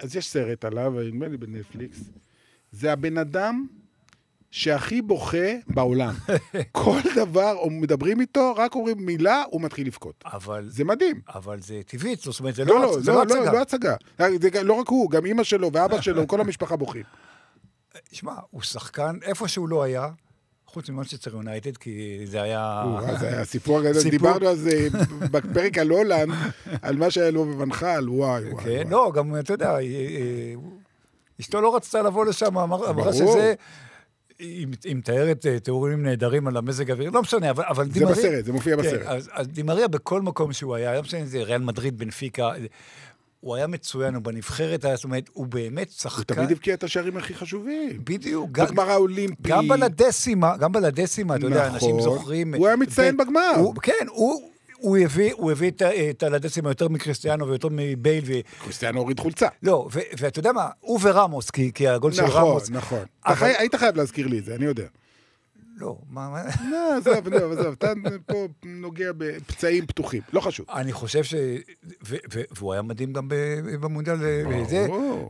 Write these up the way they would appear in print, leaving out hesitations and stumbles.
אז יש סרט עליו, נדמה לי בנטפליקס, זה הבן אדם שהכי בוכה בעולם. כל דבר, או מדברים איתו, רק אומרים מילה, הוא מתחיל לבכות. זה מדהים. אבל זה טבעית, זאת אומרת, זה לא לא הצגה. לא רק הוא, גם אמא שלו ואבא שלו, כל המשפחה בוכים. שמע, הוא שחקן, איפה שהוא לא היה, חוץ ממנצ'סטר יונייטד, כי זה היה... זה היה סיפור הגדול, דיברנו על זה בפרק על הולנד, על מה שהיה לו בבנחל, וואי. כן, לא, גם, אתה יודע, אשתו לא רצתה לבוא לשם, אמרה שזה... היא מתארת תיאורים נהדרים על המזג האוויר, לא משנה, אבל זה בסרט, זה מופיע בסרט. אז דימריה בכל מקום שהוא היה, לא משנה, זה ריאל מדריד, בנפיקה, הוא היה מצוין, הוא בנבחרת, זאת אומרת, הוא באמת שחקן... הוא תמיד הבקיע את השערים הכי חשובים. בדיוק. בגמר האולימפי. גם בלדסימה, אתה יודע, אנשים זוכרים... הוא היה מצטיין בגמר. כן, הוא הביא את הלדסימה יותר מקריסטיאנו ויותר מבייל. קריסטיאנו הוריד חולצה. לא, ואתה יודע מה, הוא ורמוס, כי הגול של רמוס... נכון. היית חייב להזכיר לי את זה, אני יודע. לא, מה... לא, עזוב, אתה פה נוגע בפצעים פתוחים, לא חשוב. אני חושב ש... והוא היה מדהים גם במונדיאל וזה.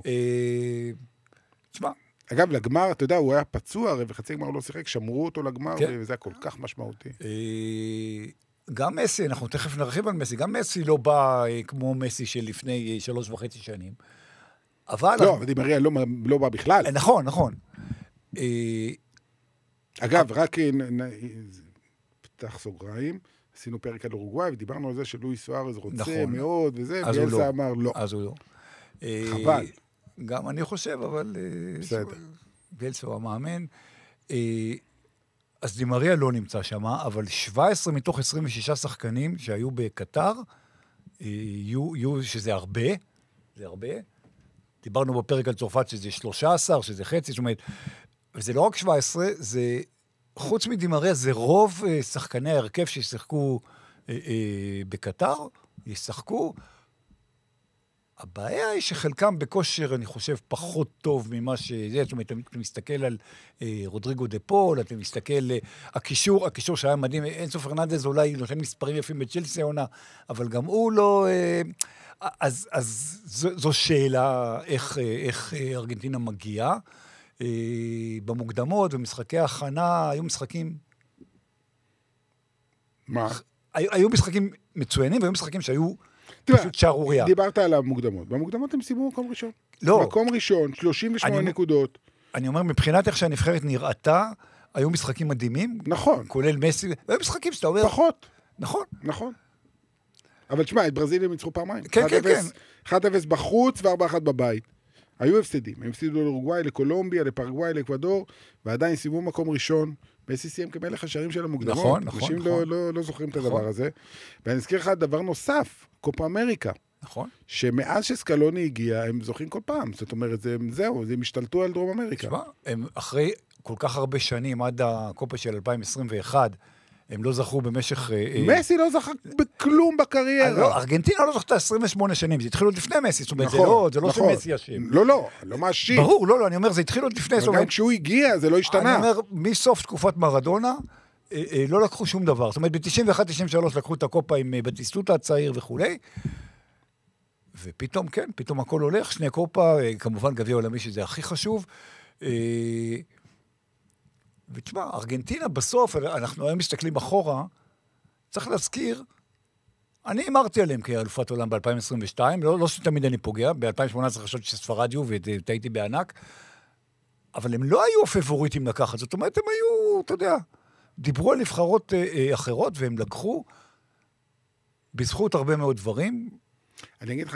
תשמע. אגב, לגמר, אתה יודע, הוא היה פצוע, הרי וחצי גמר לא שיחק, שמרו אותו לגמר, וזה היה כל כך משמעותי. גם מסי, אנחנו תכף נרחיב על מסי, גם מסי לא בא כמו מסי של לפני 3.5 שנים. אבל... לא, דימריה לא בא בכלל. נכון. אגב, רק פתח סוגריים, עשינו פרק על אורוגוואי, ודיברנו על זה שלואי סוארז רוצה מאוד, וזה, ביאלסה אמר לא. אז הוא לא. חבל. גם אני חושב, אבל... בסדר. ביאלסה הוא המאמן. אז דימריה לא נמצא שם, אבל 17 מתוך 26 שחקנים שהיו בקטר, שזה הרבה, זה הרבה. דיברנו בפרק על צרפת שזה 13, שזה חצי, זאת אומרת, וזה לא רק 17, זה, חוץ מדימריה, זה רוב שחקני ההרכב שישחקו בקטר, ישחקו. הבעיה היא שחלקם בכושר, אני חושב, פחות טוב ממה שזה, זאת אומרת, אתה מסתכל על רודריגו דה פול, אתה מסתכל, הקישור שהיה מדהים, אינסו פרננדז אולי נותן מספרים יפים בצ'לסי העונה, אבל גם הוא לא... אז זו שאלה איך ארגנטינה מגיעה. במוקדמות ומשחקי ההכנה, היו משחקים... מה? היו משחקים מצוינים, והיו משחקים שהיו פשוט שערוריה. דיברת על המוקדמות. במוקדמות הם סיימו מקום ראשון. לא. מקום ראשון, 38 נקודות. אני אומר, מבחינת איך שהנבחרת נראתה, היו משחקים מדהימים. נכון. כולל מסי, והיו משחקים שאתה אומר... פחות. נכון. אבל תשמע, את ברזיל הם יצחו פעמיים. כן. 1-0 בחוץ ו4-1 בבית. היו הפסדים. הם הפסידו לאורוגוואי, לקולומביה, לפרגוואי, לאקוודור, ועדיין סיימו מקום ראשון. מסי סיים כמלך השערים של המוקדמות. נכון. אנשים לא זוכרים את הדבר הזה. ואני אזכיר לך דבר נוסף, קופה אמריקה. נכון. שמאז שסקלוני הגיע, הם זוכים כל פעם. זאת אומרת, זהו, הם השתלטו על דרום אמריקה. תשמע, הם אחרי כל כך הרבה שנים, עד הקופה של 2021, הם לא זכו במשך... מסי לא זכה בכלום בקריירה. לא, ארגנטינה לא זכתה 28 שנים, זה התחיל עוד לפני מסי, זאת אומרת, זה לא שמסי אשם. לא מאשים. ברור, לא, אני אומר, זה התחיל עוד לפני. אבל גם כשהוא הגיע, זה לא השתנה. אני אומר, מסוף תקופת מרדונה, לא לקחו שום דבר. זאת אומרת, ב-91-93 לקחו את הקופה עם בטיסטוטה הצעיר וכו'. ופתאום, כן, פתאום הכל הולך, שני קופה, כמובן גביע עולמי שזה הכי חשוב. ותשמע, ארגנטינה בסוף, אנחנו היום מסתכלים אחורה, צריך להזכיר, אני אמרתי עליהם כאלופת עולם ב-2022, לא שתמיד אני פוגע, ב-2018 חשבתי שספרד יהיו וטעיתי בענק, אבל הם לא היו הפבוריטים לקחת, זאת אומרת, הם היו, אתה יודע, דיברו על נבחרות אחרות, והם לקחו בזכות הרבה מאוד דברים. אני אגיד לך,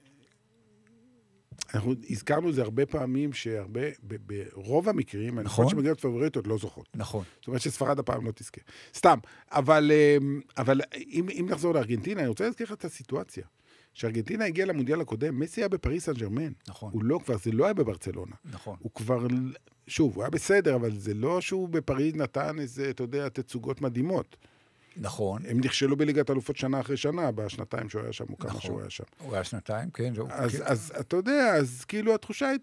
אנחנו הזכרנו זה הרבה פעמים שהרבה, ברוב המקרים, אני חושב שמגיעות פבוריטות לא זוכות. נכון. זאת אומרת שספרד הפעם לא תזכה. סתם, אבל אם נחזור לארגנטינה, אני רוצה להזכיר לך את הסיטואציה. שארגנטינה הגיעה למונדיאל הקודם, מסי היה בפריס סן ז'רמן. נכון. הוא לא כבר, זה לא היה בברצלונה. נכון. הוא כבר, שוב, הוא היה בסדר, אבל זה לא שהוא בפריז נתן איזה, אתה יודע, תצוגות מדהימות. נכון. הם נכשלו בליגת אלופות שנה אחרי שנה, בשנתיים שהוא היה שם, או כמה שהוא היה שם. הוא היה שנתיים, כן. אז אתה יודע, אז כאילו התחושה